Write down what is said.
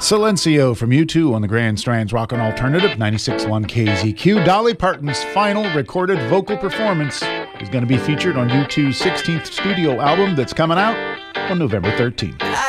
Silencio from U2 on the Grand Strands Rockin' Alternative 96.1 KZQ. Dolly Parton's final recorded vocal performance is going to be featured on U2's 16th studio album that's coming out on November 13th.